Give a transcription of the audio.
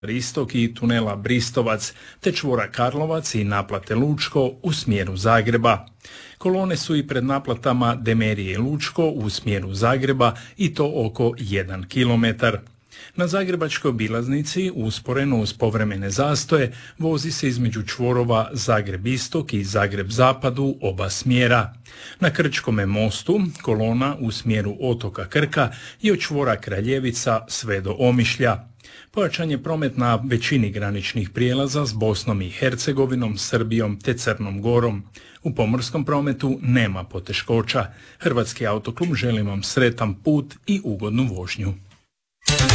Istok i tunela Bristovac, te čvora Karlovac i naplate Lučko u smjeru Zagreba. Kolone su i pred naplatama Demerije i Lučko u smjeru Zagreba i to oko 1 km. Na zagrebačkoj obilaznici, usporeno uz povremene zastoje, vozi se između čvorova Zagreb Istok i Zagreb Zapad u oba smjera. Na Krčkome mostu kolona u smjeru otoka Krka i od čvora Kraljevica sve do Omišlja. Pojačan je promet na većini graničnih prijelaza s Bosnom i Hercegovinom, Srbijom te Crnom Gorom. U pomorskom prometu nema poteškoća. Hrvatski autoklub želi vam sretan put i ugodnu vožnju.